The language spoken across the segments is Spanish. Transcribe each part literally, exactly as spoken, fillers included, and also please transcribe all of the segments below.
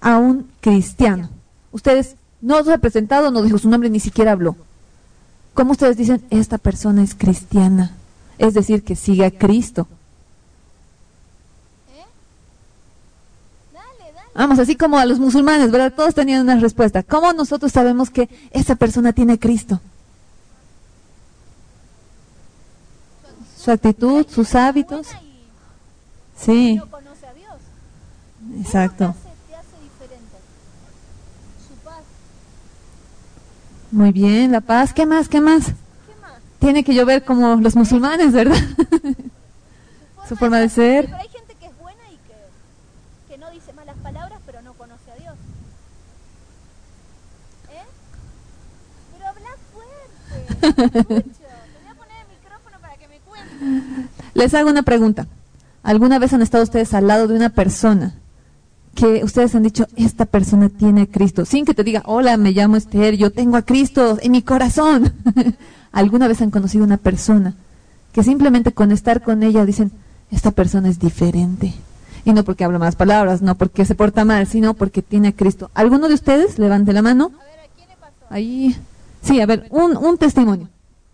a un cristiano. Ustedes no se ha presentado, no dijo su nombre, ni siquiera habló. ¿Cómo ustedes dicen, esta persona es cristiana? Es decir, que sigue a Cristo. ¿Eh? Dale, dale. Vamos, así como a los musulmanes, ¿verdad? Todos tenían una respuesta. ¿Cómo nosotros sabemos que esa persona tiene a Cristo? Su actitud, sus hábitos. Sí. No conoce a Dios. Exacto. Te hace diferente. Su paz. Muy bien, la paz. ¿Qué más? ¿Qué más? ¿Qué más? Tiene que llover como los musulmanes, ¿verdad? Su forma de ser. Pero hay gente que es buena y que, que no dice malas palabras, pero no conoce a Dios. ¿Eh? Pero habla fuerte. Escucho. Te voy a poner el micrófono para que me cuentes. Les hago una pregunta. ¿Alguna vez han estado ustedes al lado de una persona que ustedes han dicho, esta persona tiene a Cristo? Sin que te diga, hola, me llamo Esther, yo tengo a Cristo en mi corazón. ¿Alguna vez han conocido una persona que simplemente con estar con ella dicen, esta persona es diferente? Y no porque habla malas palabras, no porque se porta mal, sino porque tiene a Cristo. ¿Alguno de ustedes? Levante la mano. A ver, ¿a quién le pasó? Ahí. Sí, a ver, un, un testimonio.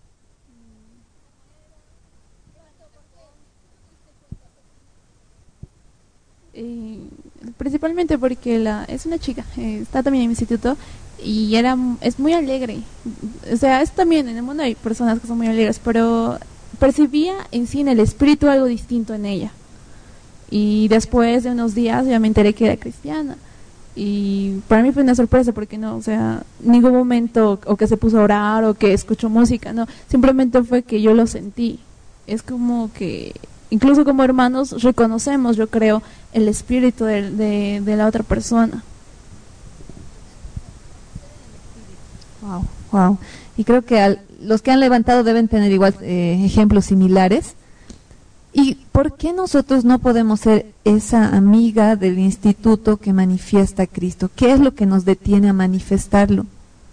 Eh, principalmente porque la es una chica, eh, está también en mi instituto y era es muy alegre. O sea, es también en el mundo hay personas que son muy alegres, pero percibía en sí en el espíritu algo distinto en ella. Y después de unos días ya me enteré que era cristiana. Y para mí fue una sorpresa porque no, o sea, ningún momento o que se puso a orar o que escuchó música, no, simplemente fue que yo lo sentí. Es como que incluso como hermanos reconocemos, yo creo, el espíritu de, de, de la otra persona. Wow, wow. Y creo que al, los que han levantado deben tener igual eh, ejemplos similares. ¿Y por qué nosotros no podemos ser esa amiga del instituto que manifiesta a Cristo? ¿Qué es lo que nos detiene a manifestarlo?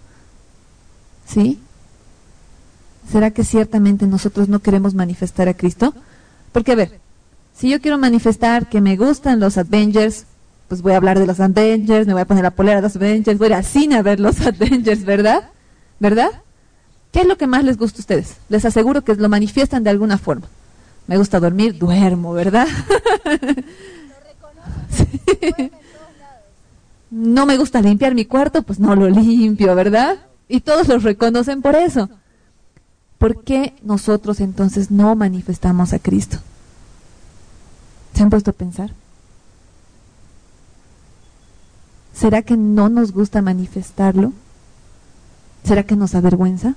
¿Sí? ¿Será que ciertamente nosotros no queremos manifestar a Cristo? Porque, a ver, si yo quiero manifestar que me gustan los Avengers, pues voy a hablar de los Avengers, me voy a poner la polera de los Avengers, voy a ir al cine a ver los Avengers, ¿verdad? ¿Verdad? ¿Qué es lo que más les gusta a ustedes? Les aseguro que lo manifiestan de alguna forma. Me gusta dormir, duermo, ¿verdad? Lo reconocen, sí. Duerme en todos lados. No me gusta limpiar mi cuarto, pues no lo limpio, ¿verdad? Y todos los reconocen por eso. ¿Por qué nosotros entonces no manifestamos a Cristo? ¿Se han puesto a pensar? ¿Será que no nos gusta manifestarlo? ¿Será que nos avergüenza?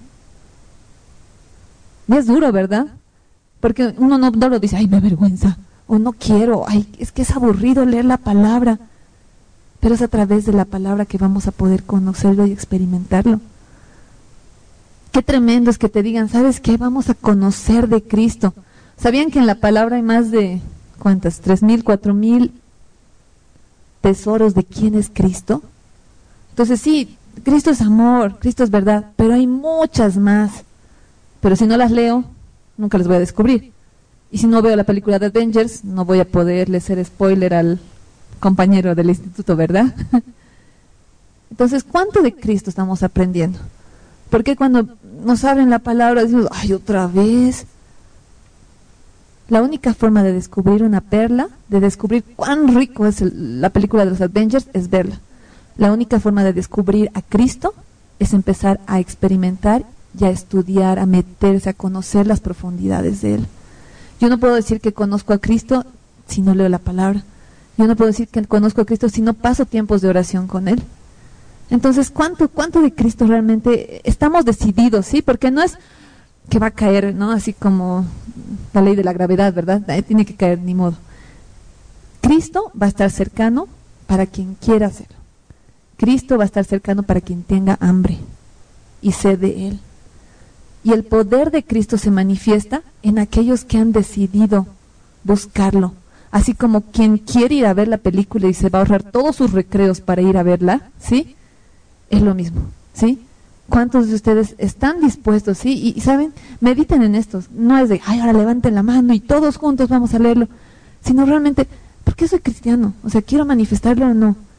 Y es duro, ¿verdad? Porque uno no, no lo dice, ay, me avergüenza, o no quiero, ay, es que es aburrido leer la palabra. Pero es a través de la palabra que vamos a poder conocerlo y experimentarlo. Qué tremendo es que te digan, ¿sabes qué? Vamos a conocer de Cristo. ¿Sabían que en la palabra hay más de, ¿cuántas? Tres mil, cuatro mil tesoros de quién es Cristo? Entonces sí, Cristo es amor, Cristo es verdad, pero hay muchas más. Pero si no las leo, nunca les voy a descubrir. Y si no veo la película de Avengers, no voy a poderle hacer spoiler al compañero del instituto, ¿verdad? Entonces, ¿cuánto de Cristo estamos aprendiendo? Porque cuando nos abren la palabra decimos, ay, otra vez. La única forma de descubrir una perla, de descubrir cuán rico es el, la película de los Avengers, es verla. La única forma de descubrir a Cristo es empezar a experimentar y a estudiar, a meterse, a conocer las profundidades de Él. Yo no puedo decir que conozco a Cristo si no leo la palabra. Yo no puedo decir que conozco a Cristo si no paso tiempos de oración con Él. Entonces, ¿cuánto, cuánto de Cristo realmente estamos decididos? ¿Sí? Porque no es que va a caer, ¿no? Así como la ley de la gravedad, ¿verdad? Tiene que caer, ni modo. Cristo va a estar cercano para quien quiera hacerlo. Cristo va a estar cercano para quien tenga hambre y sed de Él. Y el poder de Cristo se manifiesta en aquellos que han decidido buscarlo. Así como quien quiere ir a ver la película y se va a ahorrar todos sus recreos para ir a verla, ¿sí? Es lo mismo, ¿sí? ¿Cuántos de ustedes están dispuestos, sí? Y, y saben, mediten en esto. No es de, ay, ahora levanten la mano y todos juntos vamos a leerlo. Sino realmente, ¿por qué soy cristiano? O sea, ¿quiero manifestarlo o no?